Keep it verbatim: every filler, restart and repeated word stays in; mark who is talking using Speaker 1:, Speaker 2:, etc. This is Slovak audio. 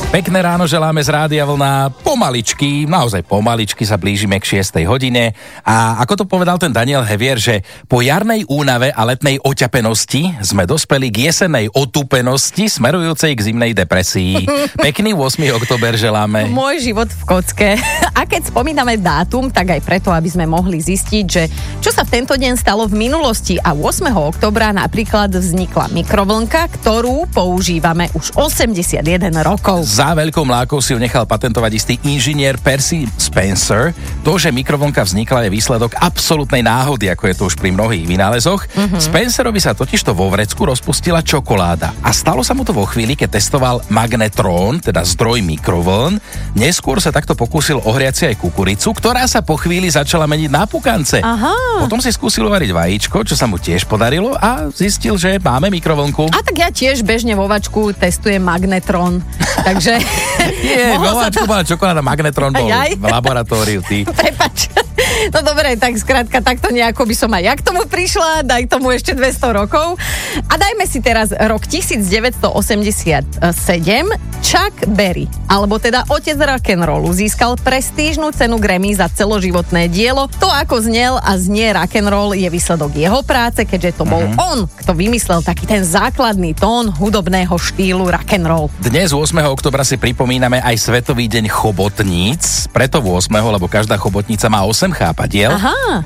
Speaker 1: Pekné ráno želáme z Rádia Vlna. Pomaličky, naozaj pomaličky sa blížime k šiestej hodine. A ako to povedal ten Daniel Hevier, že po jarnej únave a letnej oťapenosti sme dospeli k jesennej otúpenosti smerujúcej k zimnej depresii. Pekný ôsmy október želáme.
Speaker 2: Môj život v kocke. A keď spomíname dátum, tak aj preto, aby sme mohli zistiť, že čo sa v tento deň stalo v minulosti. A ôsmeho októbra napríklad vznikla mikrovlnka, ktorú používame už osemdesiatjeden rokov.
Speaker 1: Za veľkou mlákou si ju nechal patentovať istý inžinier Percy Spencer. To, že mikrovlnka vznikla, je výsledok absolútnej náhody, ako je to už pri mnohých vynálezoch. Mm-hmm. Spencerovi sa totižto vo vrecku rozpustila čokoláda. A stalo sa mu to vo chvíli, keď testoval magnetrón, teda zdroj mikrovln. Neskôr sa takto pokúsil ohriať si aj kukuricu, ktorá sa po chvíli začala meniť na pukance.
Speaker 2: Aha.
Speaker 1: Potom si skúsil uvariť vajíčko, čo sa mu tiež podarilo a zistil, že máme mikrovlnku.
Speaker 2: A tak ja tiež bežne vo vačku testujem magnetrón. Takže...
Speaker 1: Nie, vo vačku bola čokoláda, magnetrón bol v laboratóriu, ty.
Speaker 2: Prepač. No dobre, tak skrátka, takto nejako by som aj ja k tomu prišla, daj tomu ešte dvesto rokov. A dajme si teraz rok devätnásťstoosemdesiatsedem. Chuck Berry, alebo teda otec rock'n'rollu, získal prestížnu cenu Grammy za celoživotné dielo. To, ako znel a znie rock'n'roll, je výsledok jeho práce, keďže to bol mm-hmm. on, kto vymyslel taký ten základný tón hudobného štýlu rock'n'roll.
Speaker 1: Dnes ôsmeho októbra si pripomíname aj Svetový deň chobotníc, preto ôsmeho, lebo každá chobotnica má osem chápadiel.
Speaker 2: Aha.